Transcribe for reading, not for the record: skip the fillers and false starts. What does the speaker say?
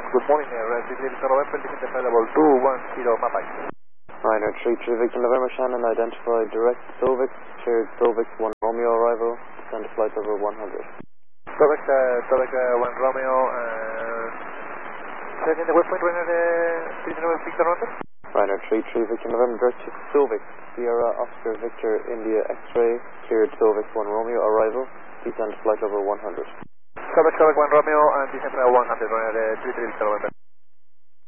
Good morning, Victor November, ticket available 210 Mapag. Ryanair 33 Victor November, Shannon identified direct Solvik, cleared Solvik 1 Romeo arrival, descend to flight over 100. Solvik 1 Romeo, second the waypoint, Ryanair 39 Victor November? Ryanair 33 Victor November, direct to Solvik, Sierra Oscar Victor India X-ray, cleared Solvik 1 Romeo arrival, descend to flight over 100. Solvik 1 Romeo and descend to 100, Ryanair 33 Victor November.